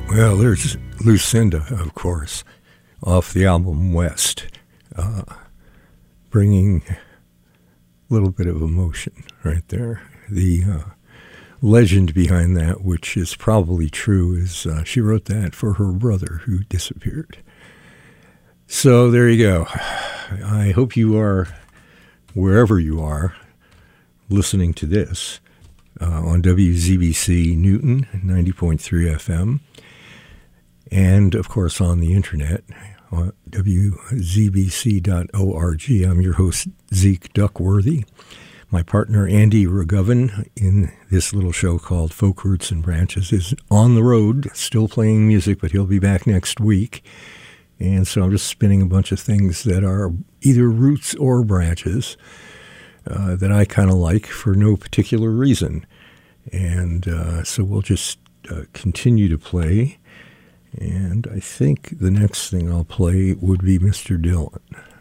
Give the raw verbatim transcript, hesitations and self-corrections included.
Well, there's Lucinda, of course, off the album West, uh, bringing a little bit of emotion right there. The uh, legend behind that, which is probably true, is uh, she wrote that for her brother who disappeared. So there you go. I hope you are, wherever you are, listening to this uh, on W Z B C Newton, ninety point three F M. And, of course, on the internet, uh, W Z B C dot org. I'm your host, Zeke Duckworthy. My partner, Andy Regoven, in this little show called Folk Roots and Branches, is on the road, still playing music, but he'll be back next week. And so I'm just spinning a bunch of things that are either roots or branches uh, that I kind of like for no particular reason. And uh, so we'll just uh, continue to play. And I think the next thing I'll play would be Mister Dylan.